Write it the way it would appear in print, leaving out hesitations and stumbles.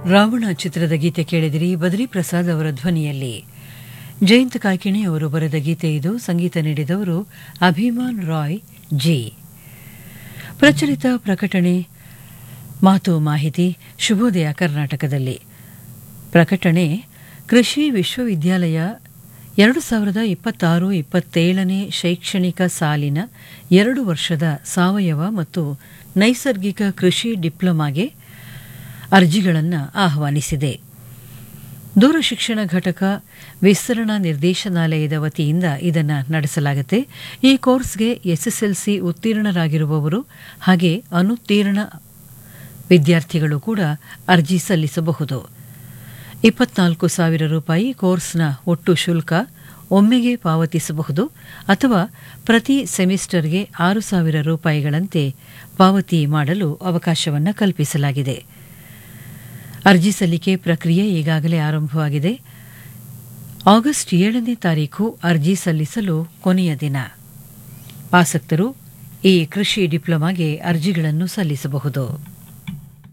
ರಾವಣ ಚಿತ್ರದ ಗೀತೆ ಕೇಳಿದಿರಿ. ಬದ್ರಿ ಪ್ರಸಾದ್ ಅವರ ಧ್ವನಿಯಲ್ಲಿ. ಜಯಂತ್ ಕಾಯ್ಕಿಣಿ ಅವರು ಬರೆದ ಗೀತೆ ಇದು. ಸಂಗೀತ ನೀಡಿದವರು ಅಭಿಮಾನ್ ರಾಯ್ ಜಿ. ಪ್ರಚಲಿತ ಪ್ರಕಟಣೆ ಮಾತು ಮಾಹಿತಿ ಶುಭೋದಯ ಕರ್ನಾಟಕದಲ್ಲಿ. ಪ್ರಕಟಣೆ: ಕೃಷಿ ವಿಶ್ವವಿದ್ಯಾಲಯ 2026-27ನೇ ಶೈಕ್ಷಣಿಕ ಸಾಲಿನ 2 ವರ್ಷದ ಸಾವಯವ ಮತ್ತು ನೈಸರ್ಗಿಕ ಕೃಷಿ ಡಿಪ್ಲೊಮಾಗೆ ಅರ್ಜಿಗಳನ್ನು ಆಹ್ವಾನಿಸಿದೆ. ದೂರಶಿಕ್ಷಣ ಘಟಕ ವಿಸ್ತರಣಾ ನಿರ್ದೇಶನಾಲಯದ ವತಿಯಿಂದ ಇದನ್ನು ನಡೆಸಲಾಗುತ್ತೆ. ಈ ಕೋರ್ಸ್ಗೆ ಎಸ್ಎಸ್ಎಲ್ಸಿ ಉತ್ತೀರ್ಣರಾಗಿರುವವರು ಹಾಗೆ ಅನುತ್ತೀರ್ಣ ವಿದ್ಯಾರ್ಥಿಗಳು ಕೂಡ ಅರ್ಜಿ ಸಲ್ಲಿಸಬಹುದು. 24,000 ರೂಪಾಯಿ ಕೋರ್ಸ್ನ ಒಟ್ಟು ಶುಲ್ಕ ಒಮ್ಮೆಗೆ ಪಾವತಿಸಬಹುದು ಅಥವಾ ಪ್ರತಿ ಸೆಮಿಸ್ಟರ್ಗೆ 6,000 ರೂಪಾಯಿಗಳಂತೆ ಪಾವತಿ ಮಾಡಲು ಅವಕಾಶವನ್ನು ಕಲ್ಪಿಸಲಾಗಿದೆ. ಅರ್ಜಿ ಸಲ್ಲಿಕೆ ಪ್ರಕ್ರಿಯೆ ಈಗಾಗಲೇ ಆರಂಭವಾಗಿದೆ. ಆಗಸ್ಟ್ 7ನೇ ತಾರೀಖು ಅರ್ಜಿ ಸಲ್ಲಿಸಲು ಕೊನೆಯ ದಿನ. ಆಸಕ್ತರು ಈ ಕೃಷಿ ಡಿಪ್ಲೊಮಾಗೆ ಅರ್ಜಿಗಳನ್ನು ಸಲ್ಲಿಸಬಹುದು.